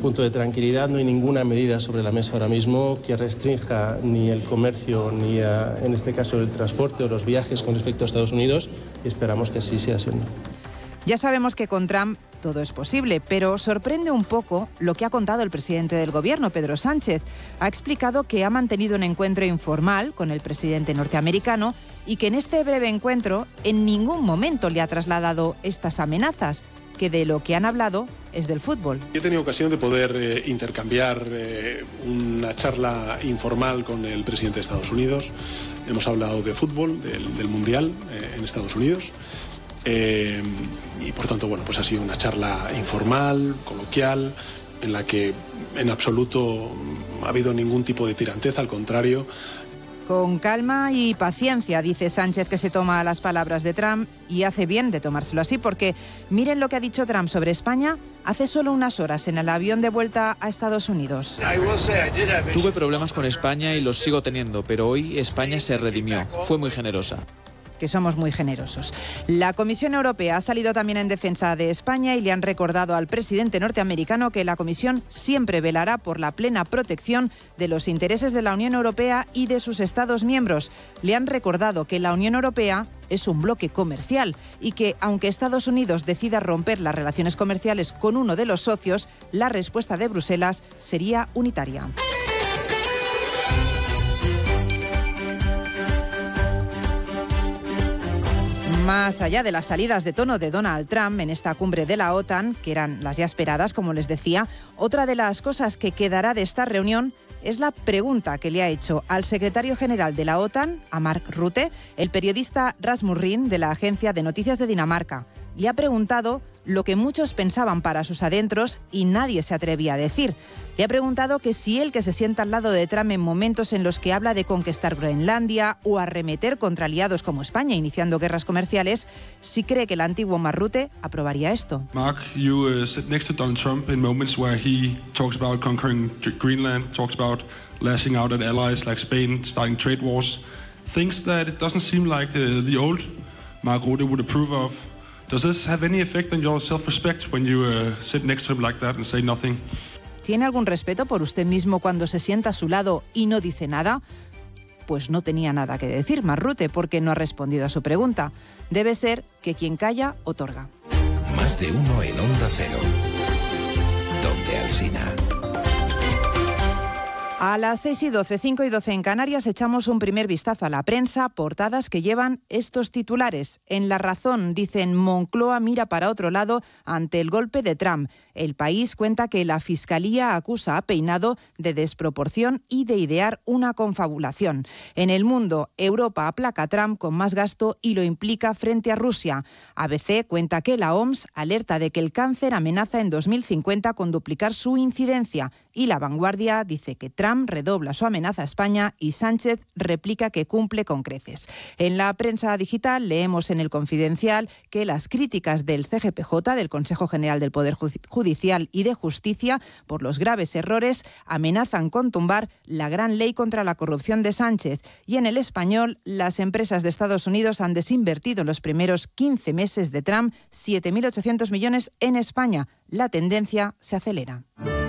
punto de tranquilidad. No hay ninguna medida sobre la mesa ahora mismo que restrinja ni el comercio ni, en este caso, el transporte o los viajes con respecto a Estados Unidos, y esperamos que así sea siendo. Ya sabemos que con Trump todo es posible, pero sorprende un poco lo que ha contado el presidente del Gobierno, Pedro Sánchez. Ha explicado que ha mantenido un encuentro informal con el presidente norteamericano y que en este breve encuentro en ningún momento le ha trasladado estas amenazas, que de lo que han hablado es del fútbol. He tenido ocasión de poder intercambiar una charla informal con el presidente de Estados Unidos. Hemos hablado de fútbol, del Mundial en Estados Unidos. Y por tanto, bueno, pues ha sido una charla informal, coloquial, en la que en absoluto ha habido ningún tipo de tiranteza, al contrario. Con calma y paciencia, dice Sánchez, que se toma las palabras de Trump, y hace bien de tomárselo así, porque miren lo que ha dicho Trump sobre España hace solo unas horas en el avión de vuelta a Estados Unidos. Tuve problemas con España y los sigo teniendo, pero hoy España se redimió. Fue muy generosa. Que somos muy generosos. La Comisión Europea ha salido también en defensa de España y le han recordado al presidente norteamericano que la Comisión siempre velará por la plena protección de los intereses de la Unión Europea y de sus Estados miembros. Le han recordado que la Unión Europea es un bloque comercial y que, aunque Estados Unidos decida romper las relaciones comerciales con uno de los socios, la respuesta de Bruselas sería unitaria. Más allá de las salidas de tono de Donald Trump en esta cumbre de la OTAN, que eran las ya esperadas, como les decía, otra de las cosas que quedará de esta reunión es la pregunta que le ha hecho al secretario general de la OTAN, a Mark Rutte, el periodista Rasmus Rhin de la agencia de noticias de Dinamarca. Le ha preguntado lo que muchos pensaban para sus adentros y nadie se atrevía a decir. Le ha preguntado que si él, que se sienta al lado de Trump en momentos en los que habla de conquistar Groenlandia o arremeter contra aliados como España, iniciando guerras comerciales, si cree que el antiguo Mark Rutte aprobaría esto. Mark, you sit next to Donald Trump in moments where he talks about conquering Greenland, talks about lashing out at allies like Spain, starting trade wars, things that it doesn't seem like the old Mark Rutte would approve of. Does this have any effect on your self-respect when you sit next to him like that and say nothing? ¿Tiene algún respeto por usted mismo cuando se sienta a su lado y no dice nada? Pues no tenía nada que decir Mark Rutte, porque no ha respondido a su pregunta. Debe ser que quien calla, otorga. Más de uno en Onda Cero. Donde Alsina. A las 6:12, 5:12 en Canarias, echamos un primer vistazo a la prensa, portadas que llevan estos titulares. En La Razón dicen: Moncloa mira para otro lado ante el golpe de Trump. El País cuenta que la Fiscalía acusa a Peinado de desproporción y de idear una confabulación. En El Mundo, Europa aplaca a Trump con más gasto y lo implica frente a Rusia. ABC cuenta que la OMS alerta de que el cáncer amenaza en 2050 con duplicar su incidencia. Y La Vanguardia dice que Trump redobla su amenaza a España y Sánchez replica que cumple con creces. En la prensa digital leemos en El Confidencial que las críticas del CGPJ, del Consejo General del Poder Judicial y de Justicia, por los graves errores, amenazan con tumbar la gran ley contra la corrupción de Sánchez. Y en El Español, las empresas de Estados Unidos han desinvertido en los primeros 15 meses de Trump 7.800 millones en España. La tendencia se acelera.